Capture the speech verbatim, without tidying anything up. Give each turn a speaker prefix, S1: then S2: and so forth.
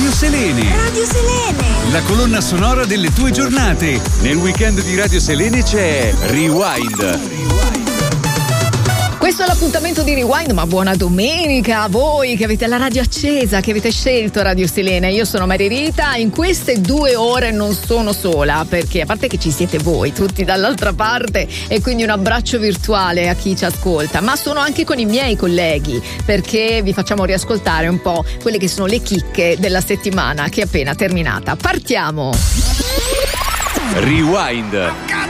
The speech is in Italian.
S1: Radio Selene.
S2: Radio Selene.
S1: La colonna sonora delle tue giornate. Nel weekend di Radio Selene c'è Rewind.
S3: Questo è l'appuntamento di Rewind, ma buona domenica a voi che avete la radio accesa, che avete scelto Radio Selene. Io sono Maria Rita, in queste due ore non sono sola, perché a parte che ci siete voi tutti dall'altra parte e quindi un abbraccio virtuale a chi ci ascolta, ma sono anche con i miei colleghi, perché vi facciamo riascoltare un po' quelle che sono le chicche della settimana che è appena terminata. Partiamo!
S1: Rewind.